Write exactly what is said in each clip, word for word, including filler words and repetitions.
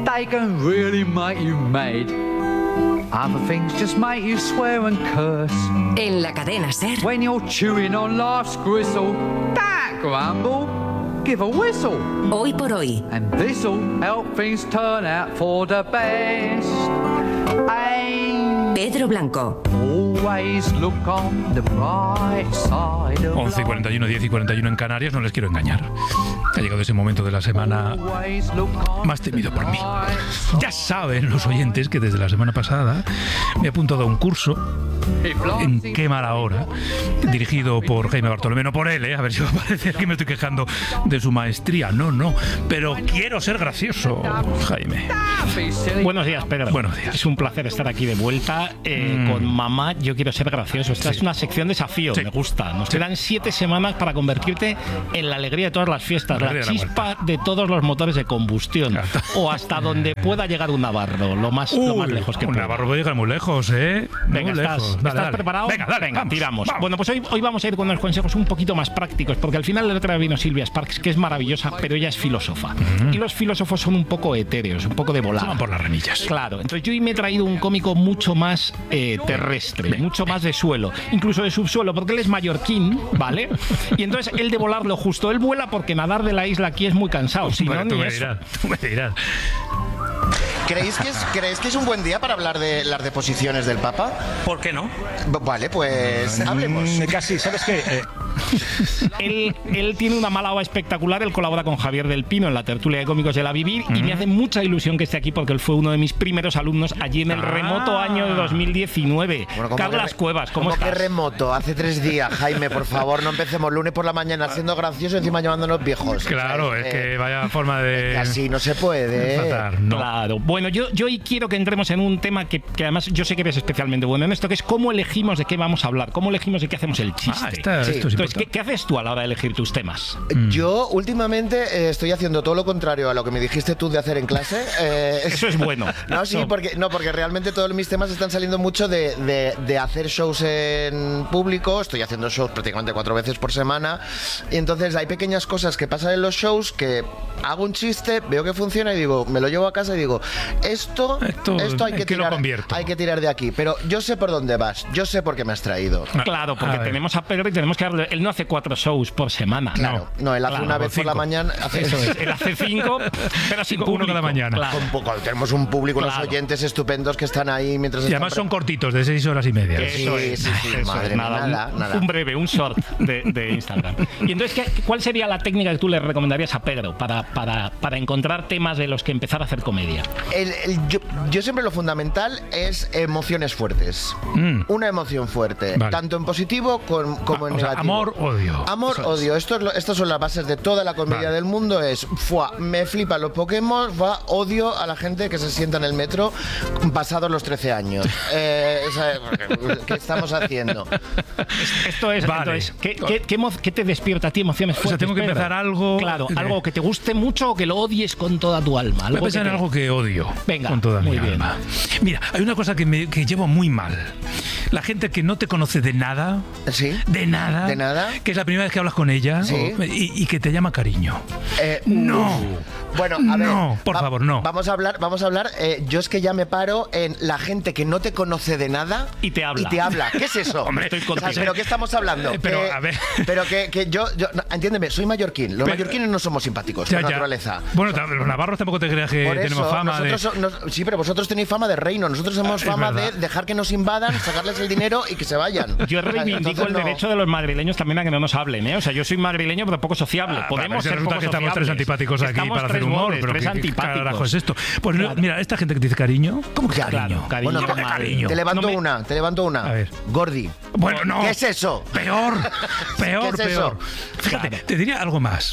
They can really make you mad. Other things just make you swear and curse. En la cadena SER. When you're chewing on life's gristle, that grumble, give a whistle. Hoy por hoy. And this'll help things turn out for the best. Ain't Pedro Blanco. always look on the bright side of once y cuarenta y uno, diez y cuarenta y uno en Canarias, no les quiero engañar. Ha llegado ese momento de la semana más temido por mí. Ya saben los oyentes que desde la semana pasada me he apuntado a un curso en Qué mala hora, dirigido por Jaime Bartolomé, no por él, ¿eh? A ver si va a parecer que me estoy quejando de su maestría. No, no, pero quiero ser gracioso, Jaime. Buenos días, Pedro. Buenos días. Es un placer estar aquí de vuelta eh, mm. con Mamá, yo quiero ser gracioso. Esta sí. es una sección desafío, sí. me gusta. Nos sí. quedan siete semanas para convertirte en la alegría de todas las fiestas, la, la chispa de, de todos los motores de combustión, claro. o hasta donde pueda llegar un navarro, lo más, Uy, lo más lejos que un pueda. Un navarro puede llegar muy lejos, ¿eh? Venga, muy ¿estás, lejos. ¿estás Dale, dale. preparado? Venga, dale, Venga, vamos, tiramos. Vamos. Bueno, pues hoy, hoy vamos a ir con unos consejos un poquito más prácticos, porque al final el otro día vino Silvia Sparks, que es maravillosa, pero ella es filósofa. Mm-hmm. Y los filósofos son un poco etéreos, un poco de volada. Se van por las remillas. Claro, entonces yo hoy me he traído un cómico mucho más eh, terrestre, Ven. mucho más de suelo, incluso de subsuelo, porque él es mallorquín, ¿vale? Y entonces él de volar lo justo. Él vuela porque nadar de la isla aquí es muy cansado. Si bueno, no, tú ni me eso. dirás, tú me dirás. ¿Creéis que, es, ¿Creéis que es un buen día para hablar de las deposiciones del Papa? ¿Por qué no? Vale, pues mm, hablemos. Casi, ¿sabes qué? Eh, él, él tiene una mala hava espectacular. Él colabora con Javier del Pino en la tertulia de cómicos de La Vivir mm. y me hace mucha ilusión que esté aquí porque él fue uno de mis primeros alumnos allí en el ah. remoto año de dos mil diecinueve. Bueno, Carlas re, Cuevas, ¿cómo, ¿cómo estás? ¿Qué remoto? Hace tres días, Jaime, por favor, no empecemos lunes por la mañana siendo gracioso y encima llamándonos viejos. Claro, o sea, es, es que eh, vaya forma de... Es así no se puede. Tratar, no. Claro. Bueno, yo, yo hoy quiero que entremos en un tema que, que además yo sé que eres especialmente bueno en esto, que es cómo elegimos de qué vamos a hablar, cómo elegimos de qué hacemos el chiste. Ah, está, sí. esto es Entonces, ¿qué, ¿qué haces tú a la hora de elegir tus temas? Yo últimamente eh, estoy haciendo todo lo contrario a lo que me dijiste tú de hacer en clase. Eh, Eso es bueno. No, sí, no. porque, no, porque realmente todos mis temas están saliendo mucho de, de, de hacer shows en público. Estoy haciendo shows prácticamente cuatro veces por semana. Y entonces hay pequeñas cosas que pasan en los shows que hago un chiste, veo que funciona y digo, me lo llevo a casa y digo, esto, esto, esto hay, que que tirar, hay que tirar de aquí. Pero yo sé por dónde vas, yo sé por qué me has traído. Claro, porque a tenemos a Pedro y tenemos que darle. Él no hace cuatro shows por semana. Claro, no, no él hace claro, una vez cinco. por la mañana. Hace Eso es, él hace cinco, pero sin uno cada mañana. Claro. Con poco, tenemos un público, claro. unos oyentes estupendos que están ahí mientras. Y además son cortitos, de seis horas y media. Eso sí, es, sí, sí, eso madre es, nada, nada, un, nada. un breve, un short de, de Instagram. Y entonces, ¿qué, ¿cuál sería la técnica que tú le recomendarías a Pedro para, para, para encontrar temas de los que empezar a hacer comedia? El, el, yo, yo siempre lo fundamental es emociones fuertes. Mm. Una emoción fuerte, vale. tanto en positivo con, como ah, en o negativo. Sea, amor, odio. Amor, Eso odio. es. Esto es lo, estas son las bases de toda la comedia vale. del mundo. Es, fuá, me flipan los Pokémon, fuá, odio a la gente que se sienta en el metro pasados los trece años. Eh, ¿Qué estamos haciendo? Esto es, vale. entonces, ¿qué, qué, qué, ¿qué te despierta a ti emociones fuertes? O sea, tengo que empezar Pedro? algo... Claro, de... algo que te guste mucho o que lo odies con toda tu alma. Voy Algo a pensar que en te... algo que odio. Venga, con toda muy mi bien. alma. Mira, hay una cosa que, me, que llevo muy mal. La gente que no te conoce de nada, ¿Sí? de nada, de nada, que es la primera vez que hablas con ella ¿Sí? o, y, y que te llama cariño. Eh, no. Bueno, a ver, no, por va, favor, no. Vamos a hablar, vamos a hablar. Eh, yo es que ya me paro en la gente que no te conoce de nada y te habla. Y te habla. ¿Qué es eso? Hombre, estoy contigo. O sea, ¿pero qué estamos hablando? Eh, pero que, a ver. Pero que, que yo, yo no, entiéndeme, soy mallorquín. Los pero, mallorquines no somos simpáticos ya, por ya. naturaleza. Bueno, los navarros tampoco te creas que por tenemos eso, fama nosotros de... Nos, sí, pero vosotros tenéis fama de reino. Nosotros tenemos ah, fama de dejar que nos invadan, sacarles el dinero y que se vayan. Yo reivindico Entonces, el no... derecho de los madrileños también a que no nos hablen, ¿eh? O sea, yo soy madrileño pero poco sociable. Ah, Podemos ser resulta poco que estamos sociables. tres antipáticos aquí estamos para hacer humor, bodes, pero tres ¿qué, antipáticos. ¿qué carajo es esto? Pues claro. mira, esta gente que dice cariño, ¿cómo que cariño? Claro, cariño. Bueno, te, cariño. te levanto no me... una, te levanto una. A ver. Gordi. Bueno, no. ¿Qué es eso? Peor, peor, ¿Qué es peor. eso? Fíjate, Claro. te diría algo más.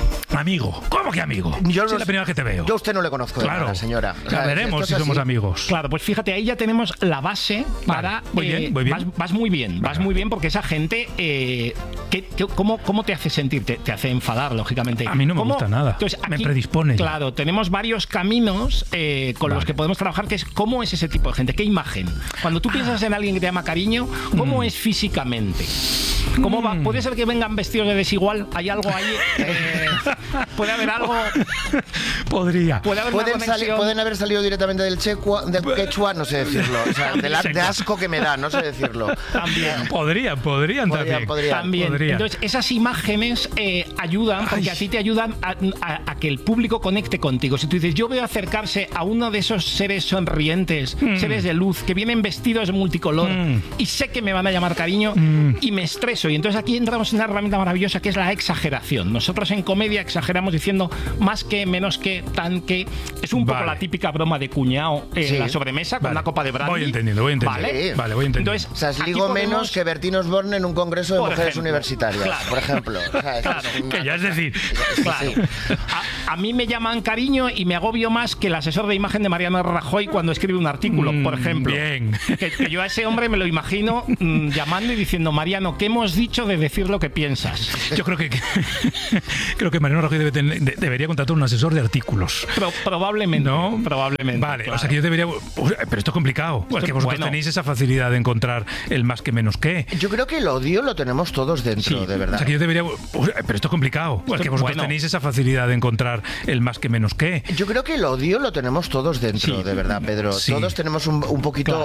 Amigo. ¿Cómo que amigo? Yo no, es la primera vez que te veo. Yo a usted no le conozco de claro. nada, señora. O sea, veremos si somos amigos. Claro, pues fíjate, ahí ya tenemos la base para... Vale. Muy eh, bien, muy bien. Vas, vas muy bien, vas vale. muy bien porque esa gente... Eh, ¿qué, qué, cómo, ¿Cómo te hace sentir? Te, te hace enfadar, lógicamente. A mí no me ¿Cómo? gusta nada. Entonces, aquí, me predispone. Claro, tenemos varios caminos eh, con vale. los que podemos trabajar, que es cómo es ese tipo de gente, qué imagen. Cuando tú piensas en alguien que te llama cariño, ¿cómo mm. es físicamente? ¿Cómo va? ¿Puede ser que vengan vestidos de desigual? ¿Hay algo ahí? Eh, ¿Puede haber algo? Podría. ¿Puede haber ¿Pueden, una sali- conexión? pueden haber salido directamente del, checua, del quechua, no sé decirlo. O sea, de, la, de asco que me da, no sé decirlo. También. Podrían, podrían, Podrían, también. podrían. También. Podría. Entonces, esas imágenes eh, ayudan, porque Ay. a ti te ayudan a, a- a que el público conecte contigo. Si tú dices, yo veo acercarse a uno de esos seres sonrientes, Mm. seres de luz, que vienen vestidos de multicolor, Mm. y sé que me van a llamar cariño, Mm. y me estreso. Y entonces aquí entramos en una herramienta maravillosa que es la exageración. Nosotros en comedia exageramos diciendo más que, menos que, tan que. Es un Vale. poco la típica broma de cuñado en Sí. la sobremesa con Vale. una copa de brandy. Voy entendiendo, voy entendiendo. ¿Vale? Sí. Vale, voy entendiendo. Entonces, O sea, aquí digo podemos- menos que Bertín Osborne en un congreso de Por mujeres ejemplo. universitarias, Claro. por ejemplo. O sea, es Claro. una Que ya es cosa- decir, Claro. A, a mí me llaman cariño y me agobio más que el asesor de imagen de Mariano Rajoy cuando escribe un artículo, Mm, por ejemplo. bien. Que, que yo a ese hombre me lo imagino mm, llamando y diciendo, Mariano, ¿qué hemos dicho de decir lo que piensas? yo creo que creo que Mariano Rajoy debe tener- de- debería contratar un asesor de artículos. Pro- probablemente. ¿No? Probablemente. Vale, claro. o sea que yo debería. Pero esto es complicado. Porque vosotros bueno. tenéis esa facilidad de encontrar el más que menos que. Yo creo que el odio lo tenemos todos dentro, Sí. de O verdad. sea que yo debería. Pero esto es complicado. Porque vosotros bueno. tenéis esa facilidad de encontrar el más que menos que. Yo creo que el odio lo tenemos todos dentro, Sí. de verdad, Pedro. Sí. Todos tenemos un, un poquito